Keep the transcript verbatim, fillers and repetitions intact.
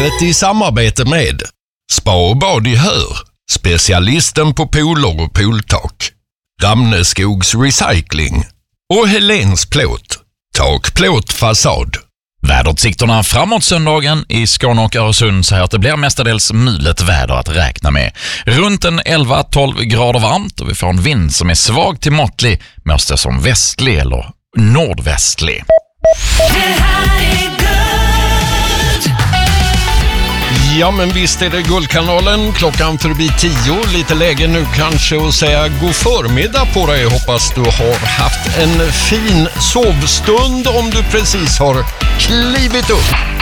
livet i samarbete med Spa och bad i Hör, specialisten på pooler och pooltak, Ramneskogs Recycling och Helens Plåt, tak, plåt, fasad. Väderutsikterna framåt söndagen i Skåne och Öresund säger att det blir mestadels mulet väder att räkna med. Runt en elva tolv grader varmt och vi får en vind som är svag till måttlig med oss som västlig eller nordvästlig. Det här är Guld. Ja, men visst är det Guldkanalen, klockan förbi tio, lite läge nu kanske att säga god förmiddag på dig. Hoppas du har haft en fin sovstund om du precis har klivit upp.